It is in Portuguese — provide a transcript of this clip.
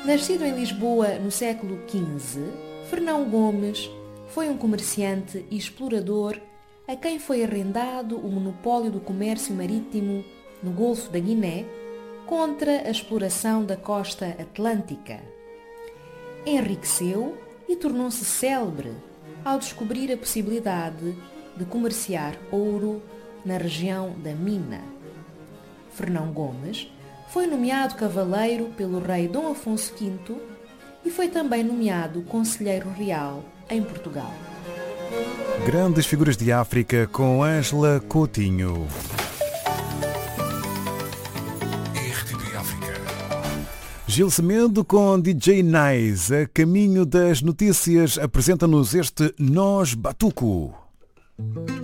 Nascido em Lisboa no século XV, Fernão Gomes foi um comerciante e explorador a quem foi arrendado o monopólio do comércio marítimo no Golfo da Guiné contra a exploração da costa atlântica. Enriqueceu e tornou-se célebre ao descobrir a possibilidade de comerciar ouro na região da Mina. Fernão Gomes foi nomeado cavaleiro pelo rei Dom Afonso V e foi também nomeado conselheiro real em Portugal. Grandes figuras de África com Ângela Coutinho. RTP África. Gil Semedo com DJ Nice. A caminho das notícias apresenta-nos este Nós Batuco.